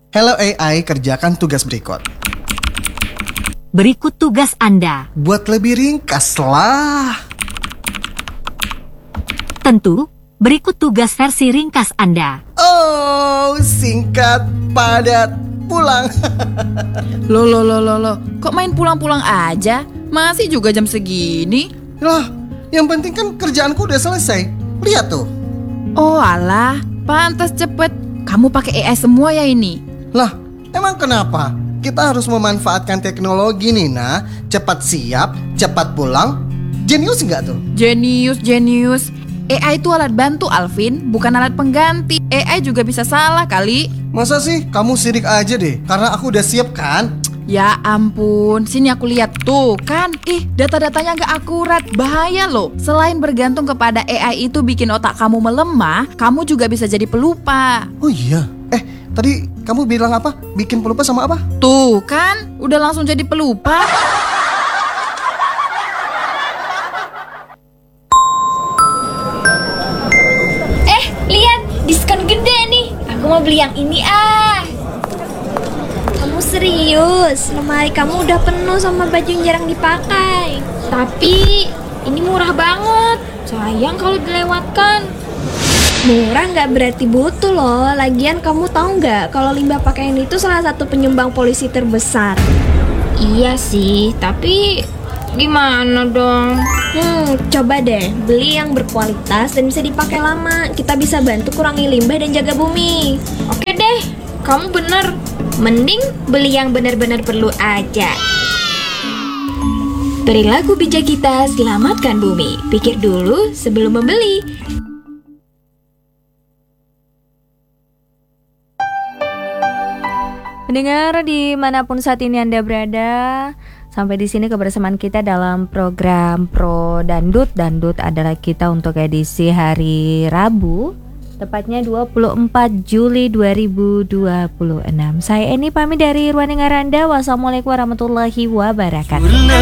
Hello AI, kerjakan tugas berikut. Berikut tugas Anda. Buat lebih ringkas lah. Tentu, berikut tugas versi ringkas Anda. Oh, singkat, padat, pulang. Loh, kok main pulang-pulang aja? Masih juga jam segini? Lah, yang penting kan kerjaanku udah selesai. Lihat tuh. Oh alah, pantas cepet. Kamu pakai AI semua ya ini? Lah, emang kenapa? Kita harus memanfaatkan teknologi nih, nah. Cepat siap, cepat pulang. Jenius nggak tuh? Jenius. AI itu alat bantu, Alvin, bukan alat pengganti. AI juga bisa salah kali. Masa sih? Kamu sirik aja deh, karena aku udah siap kan? Ya ampun, sini aku lihat tuh kan. Data-datanya nggak akurat, bahaya loh. Selain bergantung kepada AI itu bikin otak kamu melemah, kamu juga bisa jadi pelupa. Oh iya. Tadi kamu bilang apa? Bikin pelupa sama apa? Tuh kan, udah langsung jadi pelupa. Lihat, diskon gede nih. Aku mau beli yang ini Kamu serius? Lemari kamu udah penuh sama baju yang jarang dipakai. Tapi ini murah banget. Sayang kalau dilewatkan. Murah nggak berarti butuh loh. Lagian kamu tahu nggak kalau limbah pakaian itu salah satu penyumbang polusi terbesar. Iya sih, tapi gimana dong? Coba deh beli yang berkualitas dan bisa dipakai lama. Kita bisa bantu kurangi limbah dan jaga bumi. Oke deh, kamu bener. Mending beli yang benar-benar perlu aja. Perilaku bijak kita selamatkan bumi. Pikir dulu sebelum membeli. Pendengar dimanapun saat ini Anda berada, sampai di sini kebersamaan kita dalam program Pro Dandut. Dandut adalah kita untuk edisi hari Rabu, tepatnya 24 Juli 2026. Saya Eni pamit dari ruang dengar Anda. Wassalamualaikum warahmatullahi wabarakatuh.